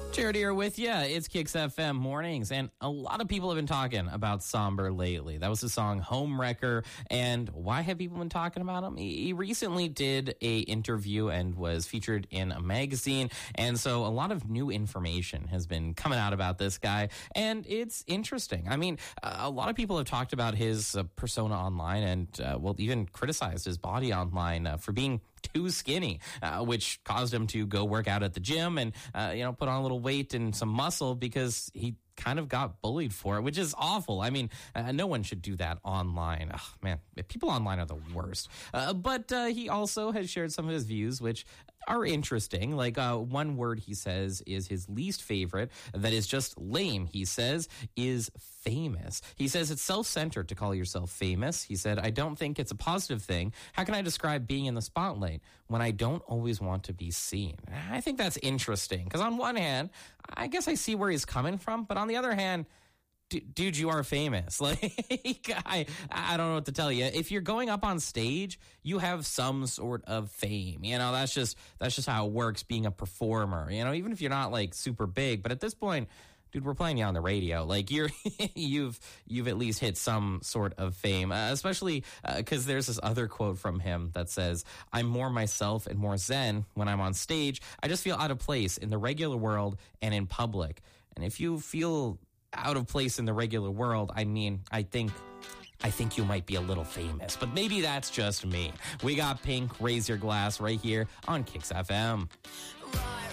Charity here with you. It's Kicks FM mornings, and a lot of people have been talking about Somber lately. That was the song Homewrecker, and why have people been talking about him? He recently did a interview and was featured in a magazine, and so a lot of new information has been coming out about this guy, and it's interesting. I mean, a lot of people have talked about his persona online and, even criticized his body online for being too skinny, which caused him to go work out at the gym and, put on a little weight and some muscle because he kind of got bullied for it, which is awful. I mean, no one should do that online. Oh, man, people online are the worst. But he also has shared some of his views, which are interesting. Like one word he says is his least favorite, that is just lame, he says, is famous. He says it's self-centered to call yourself famous. He said, I don't think it's a positive thing. How can I describe being in the spotlight when I don't always want to be seen? I think that's interesting because on one hand, I guess I see where he's coming from, but on the other hand, dude, you are famous. Like, I don't know what to tell you. If you're going up on stage, you have some sort of fame. That's just how it works being a performer. Even if you're not like super big, but at this point, dude, we're playing you on the radio. Like you've at least hit some sort of fame, especially because there's this other quote from him that says, I'm more myself and more zen when I'm on stage. I just feel out of place in the regular world and in public. And if you feel out of place in the regular world, I think you might be a little famous, but maybe that's just me. We got Pink, Raise Your Glass right here on Kicks FM.